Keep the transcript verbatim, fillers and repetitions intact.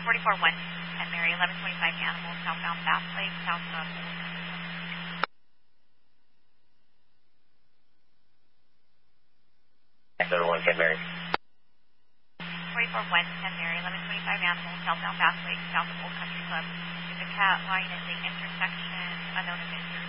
forty-four one ten Mary, eleven twenty-five Animal, southbound Bass Lake, south of one ten Mary. forty-four one ten Mary, eleven twenty-five Animal, southbound Bass Lake, south of Old Country Club. There's a cat lying at the intersection, unknown offender.